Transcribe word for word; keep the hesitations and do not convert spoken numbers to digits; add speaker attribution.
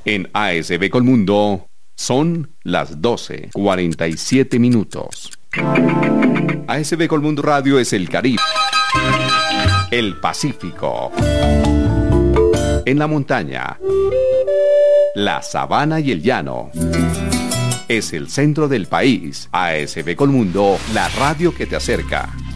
Speaker 1: En A S B Colmundo son las doce, cuarenta y siete minutos. A S B Colmundo Radio es el Caribe, el Pacífico, en la montaña, la sabana y el llano. Es el centro del país. A S B Colmundo, la radio que te acerca.